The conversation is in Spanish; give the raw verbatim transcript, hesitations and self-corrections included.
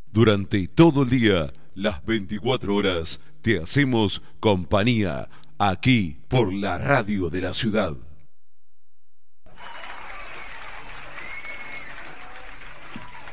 Durante todo el día, las veinticuatro horas, te hacemos compañía aquí por la radio de la ciudad.